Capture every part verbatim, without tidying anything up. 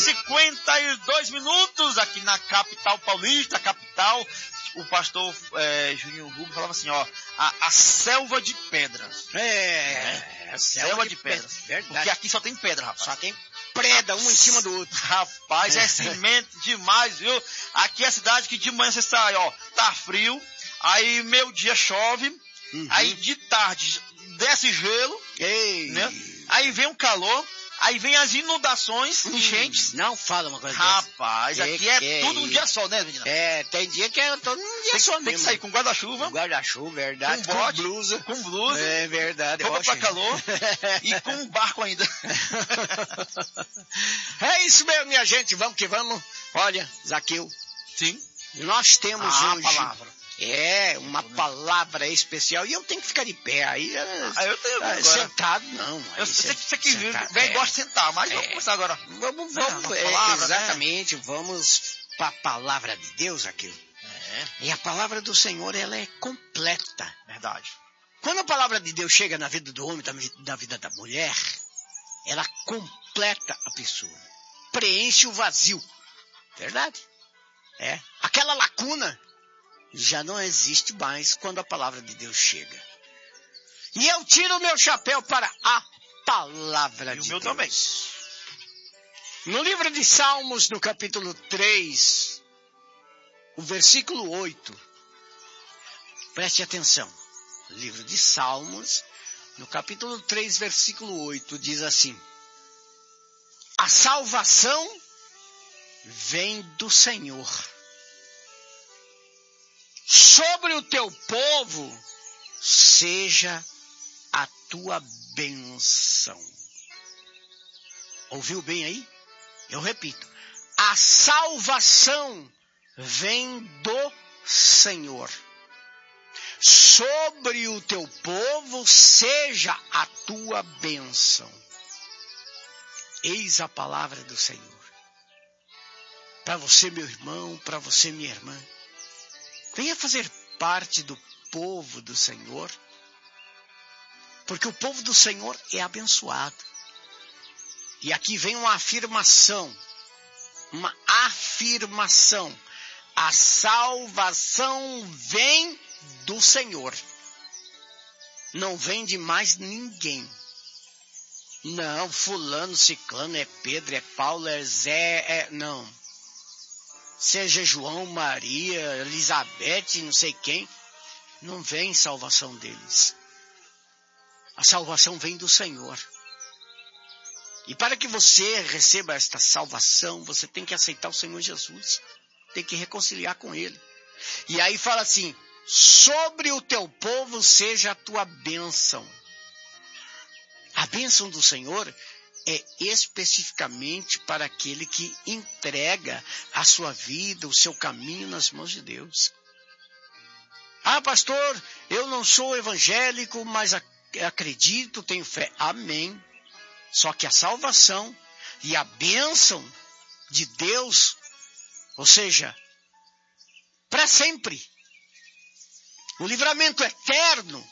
cinquenta e dois minutos aqui na capital paulista, capital. O pastor é, Juninho Rubio falava assim, ó, a, a selva de pedras. É, é a selva, selva de, de pedras. pedras. Porque aqui só tem pedra, rapaz. Só tem preda, um em cima do outro. Rapaz, é cimento demais, viu? Aqui é a cidade que de manhã você sai, ó, tá frio, aí meio dia chove, uhum. Aí de tarde desce gelo, Ei. Né? Aí vem o calor. Aí vem as inundações, hum, enchentes. Não fala uma coisa Rapaz, dessa. aqui é, é tudo um dia só, né, menina? É, tem dia que é todo um dia tem, só tem mesmo. Tem que sair com guarda-chuva. Com guarda-chuva, verdade. Com bote, com blusa. Com blusa. É verdade. Roupa pra calor. E com um barco ainda. É isso mesmo, minha gente. Vamos que vamos. Olha, Zaqueu. Sim. Nós temos ah, hoje... palavra. É, uma palavra especial. E eu tenho que ficar de pé. Aí, ah, eu tenho ah, sentado, não. Eu sei que você que vem e gosta de sentar, mas é. Vamos começar agora. Vamos, vamos. É, palavra, exatamente, né? Vamos para a palavra de Deus aqui. É. E a palavra do Senhor, ela é completa. Verdade. Quando a palavra de Deus chega na vida do homem, na vida da mulher, ela completa a pessoa. Preenche o vazio. Verdade? É. Aquela lacuna já não existe mais quando a palavra de Deus chega. E eu tiro o meu chapéu para a palavra e de o meu Deus. Também. No livro de Salmos, no capítulo três, o versículo oito. Preste atenção. O livro de Salmos, no capítulo três, versículo oito, diz assim: a salvação vem do Senhor. Sobre o teu povo seja a tua bênção. Ouviu bem aí? Eu repito. A salvação vem do Senhor. Sobre o teu povo seja a tua bênção. Eis a palavra do Senhor. Para você, meu irmão, para você, minha irmã. Venha fazer parte do povo do Senhor, porque o povo do Senhor é abençoado. E aqui vem uma afirmação, uma afirmação. A salvação vem do Senhor. Não vem de mais ninguém. Não, fulano, ciclano, é Pedro, é Paulo, é Zé, é... Não. Seja João, Maria, Elizabeth, não sei quem, não vem salvação deles. A salvação vem do Senhor. E para que você receba esta salvação, você tem que aceitar o Senhor Jesus. Tem que reconciliar com Ele. E aí fala assim, sobre o teu povo seja a tua bênção. A bênção do Senhor é especificamente para aquele que entrega a sua vida, o seu caminho nas mãos de Deus. Ah, pastor, eu não sou evangélico, mas acredito, tenho fé. Amém. Só que a salvação e a bênção de Deus, ou seja, para sempre, o livramento eterno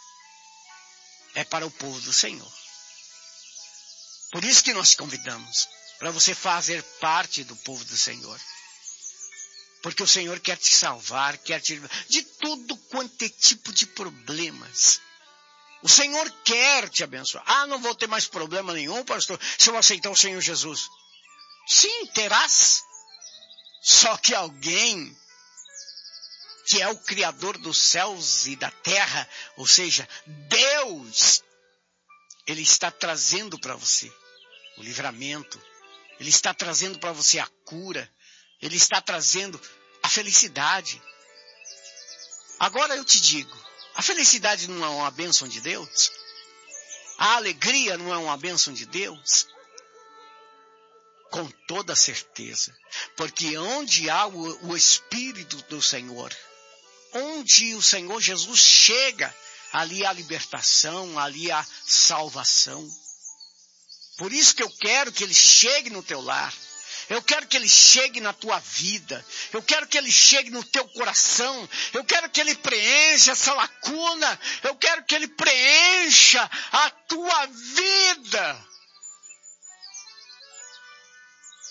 é para o povo do Senhor. Por isso que nós te convidamos, para você fazer parte do povo do Senhor. Porque o Senhor quer te salvar, quer te livrar de tudo quanto é tipo de problemas. O Senhor quer te abençoar. Ah, não vou ter mais problema nenhum, pastor, se eu aceitar o Senhor Jesus. Sim, terás. Só que alguém que é o Criador dos céus e da terra, ou seja, Deus, Ele está trazendo para você o livramento, Ele está trazendo para você a cura, Ele está trazendo a felicidade. Agora eu te digo, a felicidade não é uma bênção de Deus? A alegria não é uma bênção de Deus? Com toda certeza, porque onde há o, o Espírito do Senhor, onde o Senhor Jesus chega, ali há libertação, ali há salvação. Por isso que eu quero que Ele chegue no teu lar. Eu quero que Ele chegue na tua vida. Eu quero que Ele chegue no teu coração. Eu quero que Ele preencha essa lacuna. Eu quero que Ele preencha a tua vida.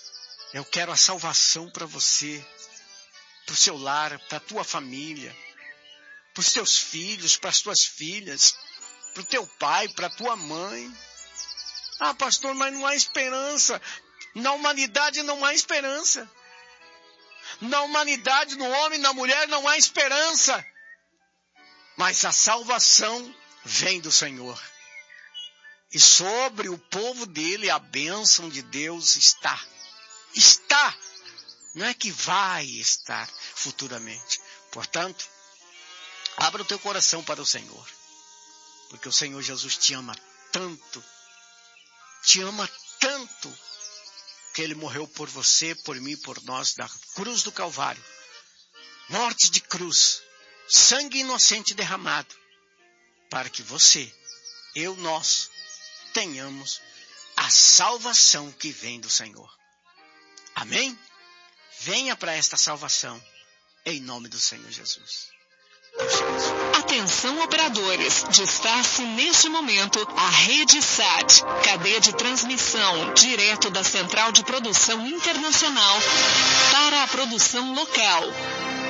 Eu quero a salvação para você, para o seu lar, para a tua família, para os teus filhos, para as tuas filhas, para o teu pai, para a tua mãe. Ah, pastor, mas não há esperança. Na humanidade não há esperança. Na humanidade, no homem, na mulher, não há esperança. Mas a salvação vem do Senhor. E sobre o povo dele a bênção de Deus está. Está. Não é que vai estar futuramente. Portanto, abra o teu coração para o Senhor. Porque o Senhor Jesus te ama tanto. Te ama tanto. Que Ele morreu por você, por mim, por nós, da cruz do Calvário. Morte de cruz. Sangue inocente derramado. Para que você, eu, nós, tenhamos a salvação que vem do Senhor. Amém? Venha para esta salvação, em nome do Senhor Jesus. Deus te abençoe. Atenção, operadores, disfarce neste momento a Rede Sat, cadeia de transmissão direto da Central de Produção Internacional para a produção local.